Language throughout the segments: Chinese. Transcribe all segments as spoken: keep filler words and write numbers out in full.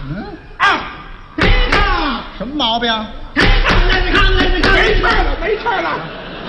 嗯啊，啊，什么毛病？ 没事了，没事了。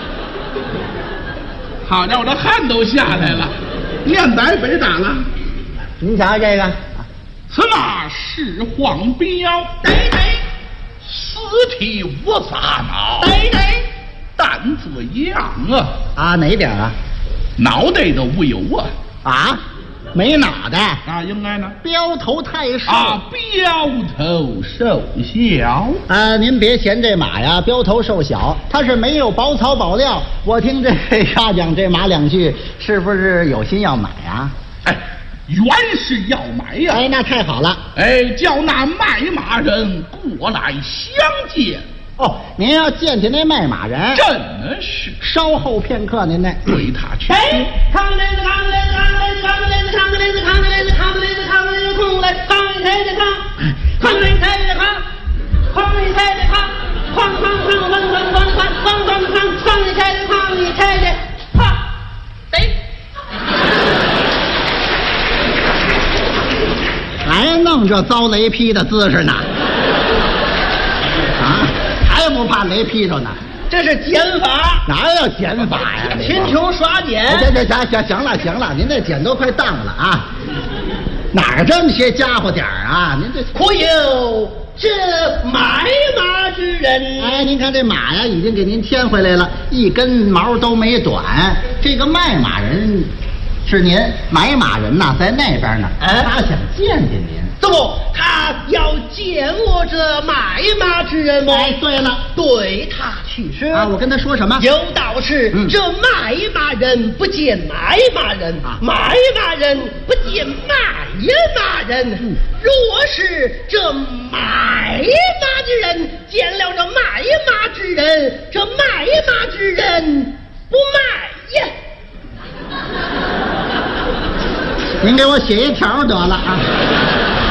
好家伙，这汗都下来了，面白肥打了。 您瞧这个， 此马是黄标， 对对， 尸体无杂毛， 对对， 胆子样啊， 啊，哪点啊？ 脑袋都无有啊。 啊，没脑袋啊，应该呢。 标头太瘦啊，标头瘦小。 啊，您别嫌这马呀标头瘦小，它是没有保草保料。我听这下讲这马两句，是不是有心要买啊？ 哎，原是要买呀、 哎，那太好了。 哎，叫那卖马人过来相见。 哦，您要见见那卖马人， 真是。 稍后片刻，您那对他去。 哎，扛来子，扛来子，扛来子，扛来子，扛来子，扛来子，扛来子，扛来子，空来，扛一抬的扛，扛来抬的扛，扛一抬的扛，哐哐哐哐哐哐哐哐哐哐，扛一抬的扛一抬的，哈，得。 还弄这遭雷劈的姿势呢？啊，还不怕雷劈着呢？ 这是减法， 哪有减法呀？ 贫穷耍减。 行行行行行了行了，您这减都快当了啊！哪儿这么些家伙点儿啊？您这可有这买马之人？ 哎，您看这马呀，已经给您牵回来了，一根毛都没短。这个卖马人是您，买马人呐在那边呢， 哎他想见见您。 怎么他要见我这买马之人吗？ 哎，对了， 对他去说啊，我跟他说什么？ 有道是、 嗯、 这买马人不见买马人， 啊、 买马人不见卖马人、嗯、若是这买马之人见了这卖马之人，这卖马之人不卖呀。 您给我写一条得了啊。